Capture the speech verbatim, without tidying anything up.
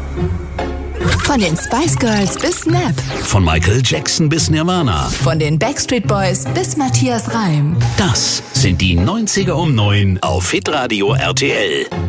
Von den Spice Girls bis Snap. Von Michael Jackson bis Nirvana. Von den Backstreet Boys bis Matthias Reim. Das sind die neunziger um neun auf Hitradio R T L.